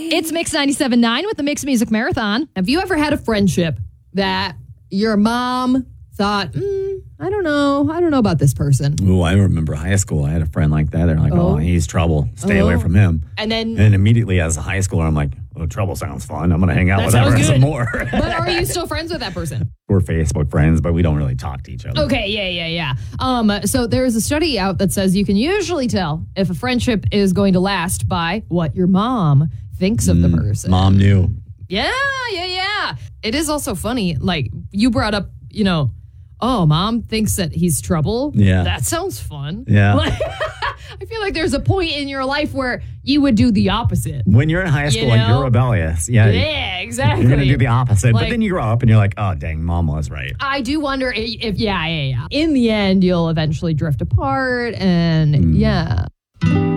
It's Mix 97.9 with the Mix Music Marathon. Have you ever had a friendship that your mom thought, I don't know about this person? Ooh, I remember high school. I had a friend like that. They're like, oh he's trouble. Stay away from him. And immediately as a high schooler, I'm like, oh, trouble sounds fun. I'm going to hang out with her some more. But are you still friends with that person? We're Facebook friends, but we don't really talk to each other. Okay, yeah. So there's a study out that says you can usually tell if a friendship is going to last by what your mom thinks of the person. Mom knew. Yeah. It is also funny, like you brought up, mom thinks that he's trouble. Yeah. That sounds fun. Yeah. I feel like there's a point in your life where you would do the opposite. When you're in high school and you're rebellious. Yeah. Yeah, exactly. You're going to do the opposite. But then you grow up and you're like, oh, dang, mom was right. I do wonder if in the end, you'll eventually drift apart and